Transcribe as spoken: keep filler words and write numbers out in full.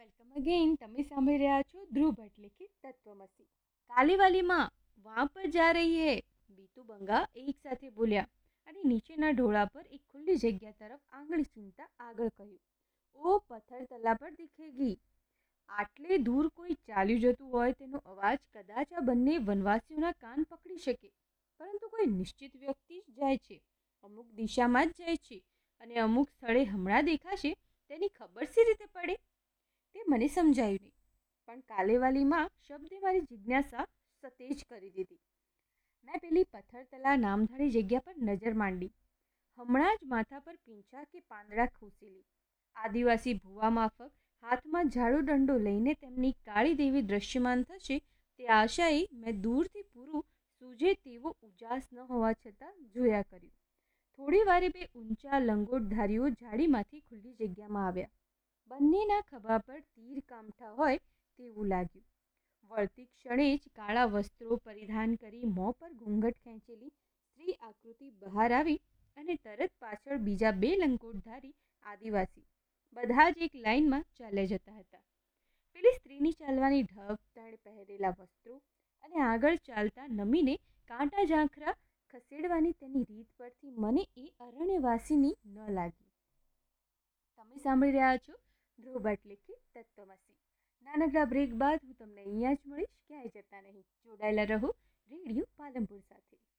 Welcome again. તમે સાંભળી રહ્યા છો ધ્રુવ ભટ્ટ લિખિત તત્વમસી. કાલીવાલીમાં વહાં પર જા રહી હે, બીતુ બંગા એક સાથે બોલ્યા અને નીચેના ઢોળા પર એક ખુલ્લી જગ્યા તરફ આંગળી ચીંધતા આગળ કહ્યું, ઓ પથ્થર તલા પર દિખેગી. આટલે દૂર કોઈ ચાલ્યું જતું હોય તેનો અવાજ કદાચ આ બંને વનવાસીઓના કાન પકડી શકે, પરંતુ કોઈ નિશ્ચિત વ્યક્તિ જ જાય છે, અમુક દિશામાં જ જાય છે અને અમુક સ્થળે હમણાં દેખાશે તેની ખબર સી રીતે પડે? તે મને સમજાયું નહીં, પણ કાલેવાલીમાં શબ્દે મારી જિજ્ઞાસા સતેજ કરી દીધી. મેં પેલી પથ્થરતલા નામધારી જગ્યા પર નજર માંડી. હમણાં જ માથા પર પીંછા કે પાંદડા ખોસેલી આદિવાસી ભૂવા માફક હાથમાં ઝાડુ દંડો લઈને તેમની કાળી દેવી દ્રશ્યમાન થશે તે આશાએ મેં દૂરથી પૂરું સૂઝે તેવો ઉજાસ ન હોવા છતાં જોયા કર્યું. થોડી વારે બે ઊંચા લંગોટધારીઓ ઝાડીમાંથી ખુલ્લી જગ્યામાં આવ્યા. બંનેના ખભા પર તીર કામઠા હોય તેવું લાગ્યું. વળતી ક્ષણે જ કાળા વસ્ત્રો પરિધાન કરી મોં પર ઘૂંઘટ ખેંચેલી સ્ત્રી આકૃતિ બહાર આવી અને તરત પાછળ બીજા બે લંગોટધારી આદિવાસી બધા જ એક લાઈનમાં ચાલ્યા જતા હતા. પેલી સ્ત્રીની ચાલવાની ઢબ, તેણે પહેરેલા વસ્ત્રો અને આગળ ચાલતા નમીને કાંટા ઝાંખરા ખસેડવાની તેની રીત પરથી મને એ અરણ્યવાસીની ન લાગી. તમે સાંભળી રહ્યા છો ધ્રુવ ભટ્ટ લિખિત તત્વમસી. નાનકડા બ્રેક બાદ હું તમને અહીંયા જ મળીશ, ક્યાંય જતા નહીં. જોડાયેલા રહો રેડિયો પાલનપુર સાથે.